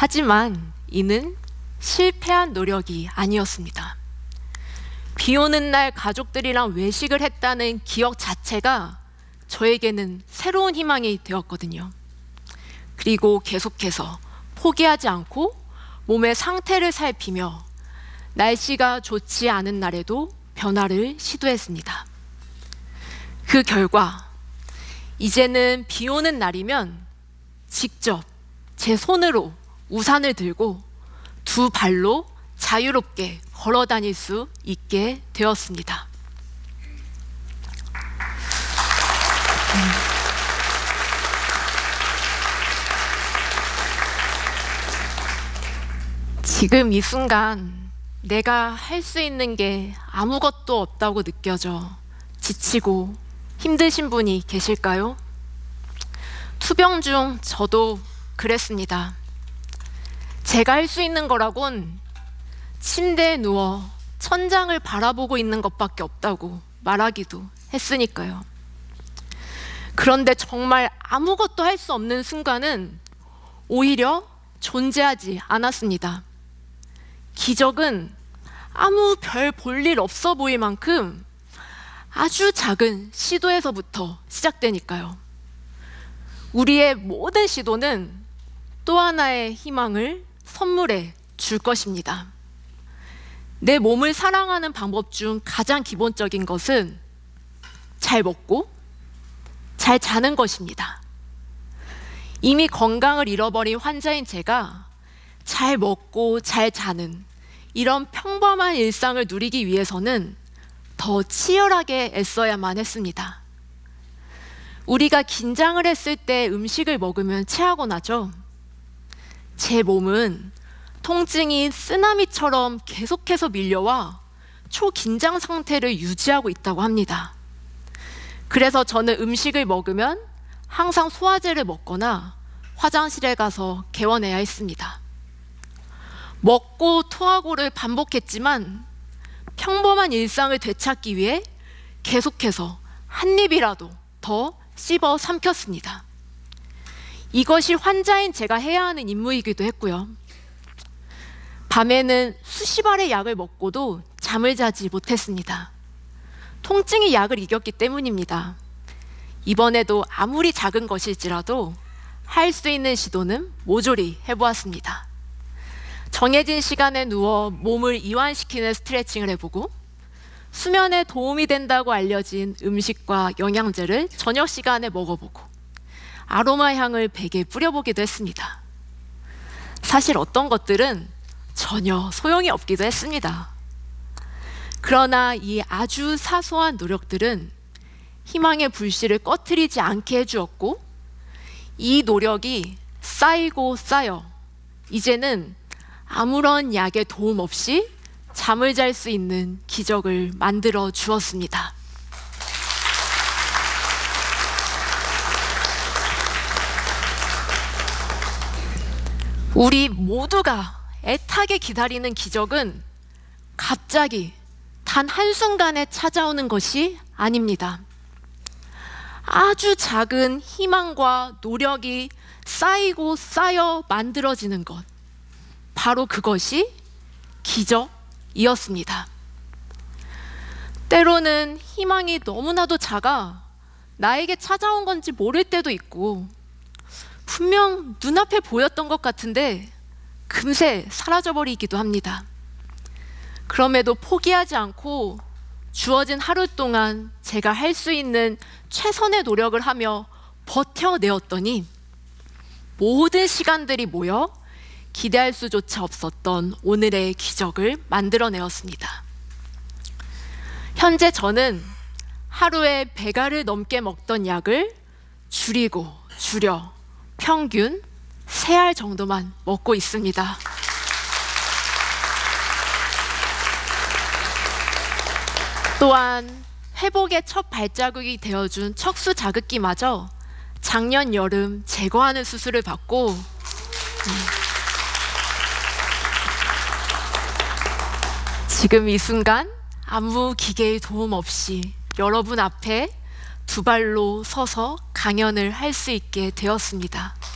하지만 이는 실패한 노력이 아니었습니다. 비 오는 날 가족들이랑 외식을 했다는 기억 자체가 저에게는 새로운 희망이 되었거든요. 그리고 계속해서 포기하지 않고 몸의 상태를 살피며 날씨가 좋지 않은 날에도 변화를 시도했습니다. 그 결과 이제는 비 오는 날이면 직접 제 손으로 우산을 들고 두 발로 자유롭게 걸어 다닐 수 있게 되었습니다. 지금 이 순간 내가 할 수 있는 게 아무것도 없다고 느껴져 지치고 힘드신 분이 계실까요? 투병 중 저도 그랬습니다. 제가 할 수 있는 거라곤 침대에 누워 천장을 바라보고 있는 것밖에 없다고 말하기도 했으니까요. 그런데 정말 아무것도 할 수 없는 순간은 오히려 존재하지 않았습니다. 기적은 아무 별 볼 일 없어 보일 만큼 아주 작은 시도에서부터 시작되니까요. 우리의 모든 시도는 또 하나의 희망을 선물해 줄 것입니다. 내 몸을 사랑하는 방법 중 가장 기본적인 것은 잘 먹고 잘 자는 것입니다. 이미 건강을 잃어버린 환자인 제가 잘 먹고 잘 자는 이런 평범한 일상을 누리기 위해서는 더 치열하게 애써야만 했습니다. 우리가 긴장을 했을 때 음식을 먹으면 체하곤 하죠. 제 몸은 통증이 쓰나미처럼 계속해서 밀려와 초긴장 상태를 유지하고 있다고 합니다. 그래서 저는 음식을 먹으면 항상 소화제를 먹거나 화장실에 가서 개원해야 했습니다. 먹고 토하고를 반복했지만 평범한 일상을 되찾기 위해 계속해서 한 입이라도 더 씹어 삼켰습니다. 이것이 환자인 제가 해야 하는 임무이기도 했고요. 밤에는 수십 알의 약을 먹고도 잠을 자지 못했습니다. 통증이 약을 이겼기 때문입니다. 이번에도 아무리 작은 것일지라도 할 수 있는 시도는 모조리 해보았습니다. 정해진 시간에 누워 몸을 이완시키는 스트레칭을 해보고 수면에 도움이 된다고 알려진 음식과 영양제를 저녁 시간에 먹어보고 아로마 향을 베개에 뿌려보기도 했습니다. 사실 어떤 것들은 전혀 소용이 없기도 했습니다. 그러나 이 아주 사소한 노력들은 희망의 불씨를 꺼트리지 않게 해주었고 이 노력이 쌓이고 쌓여 이제는 아무런 약의 도움 없이 잠을 잘 수 있는 기적을 만들어 주었습니다. 우리 모두가 애타게 기다리는 기적은 갑자기 단 한순간에 찾아오는 것이 아닙니다. 아주 작은 희망과 노력이 쌓이고 쌓여 만들어지는 것, 바로 그것이 기적이었습니다. 때로는 희망이 너무나도 작아 나에게 찾아온 건지 모를 때도 있고 분명 눈앞에 보였던 것 같은데 금세 사라져버리기도 합니다. 그럼에도 포기하지 않고 주어진 하루 동안 제가 할 수 있는 최선의 노력을 하며 버텨내었더니 모든 시간들이 모여 기대할 수조차 없었던 오늘의 기적을 만들어내었습니다. 현재 저는 하루에 100알을 넘게 먹던 약을 줄이고 줄여 평균 3알 정도만 먹고 있습니다. 또한 회복의 첫 발자국이 되어준 척수 자극기마저 작년 여름 제거하는 수술을 받고 지금 이 순간 아무 기계의 도움 없이 여러분 앞에 두 발로 서서 강연을 할 수 있게 되었습니다.